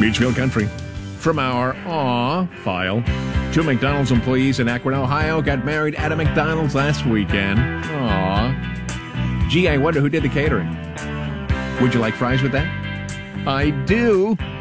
Beachfield Country. From our Aw file, 2 McDonald's employees in Akron, Ohio got married at a McDonald's last weekend. Aw. Gee, I wonder who did the catering. Would you like fries with that? I do.